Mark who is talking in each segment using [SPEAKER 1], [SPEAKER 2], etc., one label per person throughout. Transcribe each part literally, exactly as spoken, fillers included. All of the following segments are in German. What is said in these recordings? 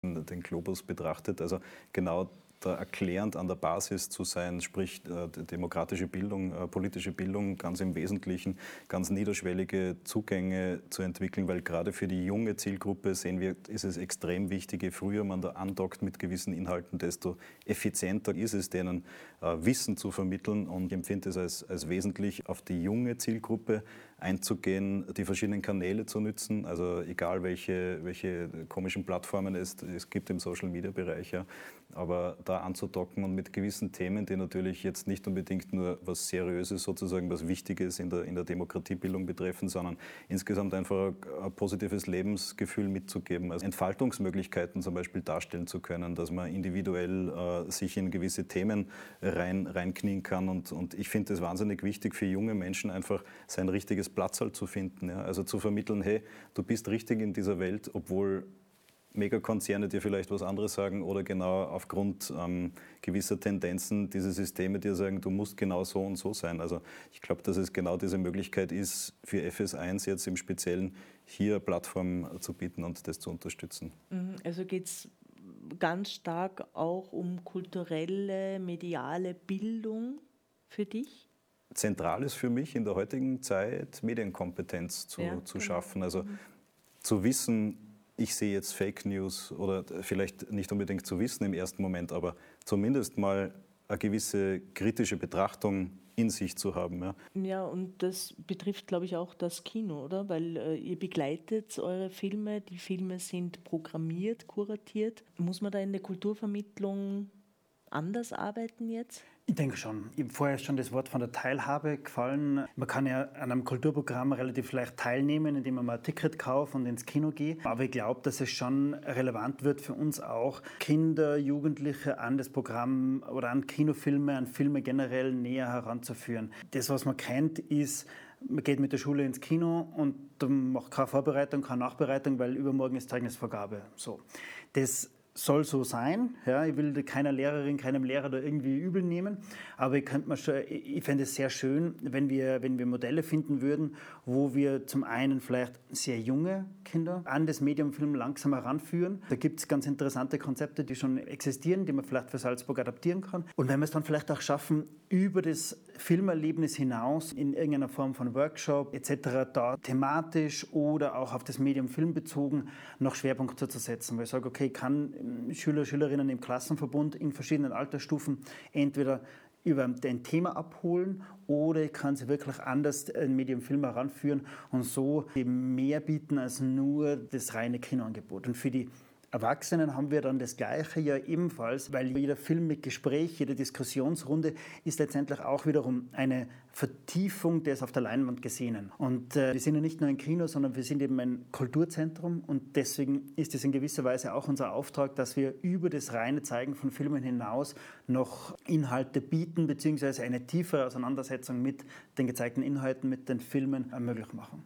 [SPEAKER 1] den Globus betrachtet. Also genau da erklärend an der Basis zu sein, sprich äh, demokratische Bildung, äh, politische Bildung ganz im Wesentlichen, ganz niederschwellige Zugänge zu entwickeln, weil gerade für die junge Zielgruppe sehen wir, ist es extrem wichtig, je früher man da andockt mit gewissen Inhalten, desto effizienter ist es, denen äh, Wissen zu vermitteln, und ich empfinde es als, als wesentlich, auf die junge Zielgruppe einzugehen, die verschiedenen Kanäle zu nutzen, also egal welche, welche komischen Plattformen es, es gibt im Social-Media-Bereich, ja, aber da anzudocken und mit gewissen Themen, die natürlich jetzt nicht unbedingt nur was Seriöses sozusagen, was Wichtiges in der, in der Demokratiebildung betreffen, sondern insgesamt einfach ein positives Lebensgefühl mitzugeben, also Entfaltungsmöglichkeiten zum Beispiel darstellen zu können, dass man individuell äh, sich in gewisse Themen rein, reinknien kann, und, und ich finde es wahnsinnig wichtig für junge Menschen einfach sein richtiges Platzhalt zu finden, ja? Also zu vermitteln, hey, du bist richtig in dieser Welt, obwohl Megakonzerne dir vielleicht was anderes sagen oder genau aufgrund ähm, gewisser Tendenzen diese Systeme dir sagen, du musst genau so und so sein. Also ich glaube, dass es genau diese Möglichkeit ist, für F S eins jetzt im Speziellen hier eine Plattform zu bieten und das zu unterstützen.
[SPEAKER 2] Also geht es ganz stark auch um kulturelle, mediale Bildung für dich?
[SPEAKER 1] Zentral ist für mich in der heutigen Zeit, Medienkompetenz zu,
[SPEAKER 2] Ja,
[SPEAKER 1] zu
[SPEAKER 2] genau.
[SPEAKER 1] schaffen. Also
[SPEAKER 2] Mhm.
[SPEAKER 1] zu wissen, ich sehe jetzt Fake News, oder vielleicht nicht unbedingt zu wissen im ersten Moment, aber zumindest mal eine gewisse kritische Betrachtung in sich zu haben. Ja,
[SPEAKER 2] Ja, und das betrifft, glaube ich, auch das Kino, oder? Weil äh, ihr begleitet eure Filme, die Filme sind programmiert, kuratiert. Muss man da in der Kulturvermittlung anders arbeiten jetzt?
[SPEAKER 3] Ich denke schon. Ich habe vorher schon das Wort von der Teilhabe gefallen. Man kann ja an einem Kulturprogramm relativ leicht teilnehmen, indem man mal ein Ticket kauft und ins Kino geht. Aber ich glaube, dass es schon relevant wird für uns auch, Kinder, Jugendliche an das Programm oder an Kinofilme, an Filme generell näher heranzuführen. Das, was man kennt, ist, man geht mit der Schule ins Kino und macht keine Vorbereitung, keine Nachbereitung, weil übermorgen ist Zeugnisvergabe. So. Das soll so sein. Ja, ich will keiner Lehrerin, keinem Lehrer da irgendwie übel nehmen. Aber ich, könnte mir schon, ich fände es sehr schön, wenn wir, wenn wir Modelle finden würden, wo wir zum einen vielleicht sehr junge Kinder an das Medium Film langsam heranführen. Da gibt es ganz interessante Konzepte, die schon existieren, die man vielleicht für Salzburg adaptieren kann. Und wenn wir es dann vielleicht auch schaffen, über das Filmerlebnis hinaus in irgendeiner Form von Workshop et cetera da thematisch oder auch auf das Medium Film bezogen noch Schwerpunkte zu setzen. Weil ich sage, okay, ich kann Schüler, Schülerinnen im Klassenverbund in verschiedenen Altersstufen entweder über ein Thema abholen oder ich kann sie wirklich anders in Medium Film heranführen und so eben mehr bieten als nur das reine Kinoangebot. Und für die Erwachsenen haben wir dann das Gleiche ja ebenfalls, weil jeder Film mit Gespräch, jede Diskussionsrunde ist letztendlich auch wiederum eine Vertiefung des auf der Leinwand Gesehenen. Und äh, wir sind ja nicht nur ein Kino, sondern wir sind eben ein Kulturzentrum und deswegen ist es in gewisser Weise auch unser Auftrag, dass wir über das reine Zeigen von Filmen hinaus noch Inhalte bieten, beziehungsweise eine tiefere Auseinandersetzung mit den gezeigten Inhalten, mit den Filmen möglich machen.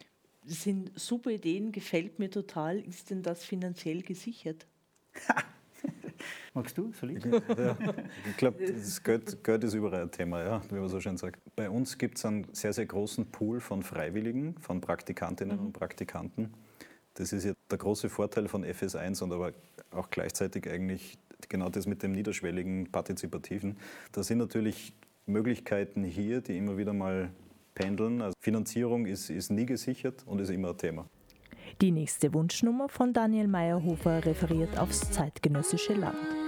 [SPEAKER 2] Das sind super Ideen, gefällt mir total. Ist denn das finanziell gesichert?
[SPEAKER 3] Magst du, soll ich?
[SPEAKER 1] Ja, ich glaube, das Geld, Geld ist überall ein Thema, ja, wie man so schön sagt. Bei uns gibt es einen sehr, sehr großen Pool von Freiwilligen, von Praktikantinnen mhm. und Praktikanten. Das ist ja der große Vorteil von F S eins und aber auch gleichzeitig eigentlich genau das mit dem niederschwelligen, partizipativen. Da sind natürlich Möglichkeiten hier, die immer wieder mal pendeln. Also Finanzierung ist, ist nie gesichert und ist immer ein Thema.
[SPEAKER 4] Die nächste Wunschnummer von Daniel Mayerhofer referiert aufs zeitgenössische Land.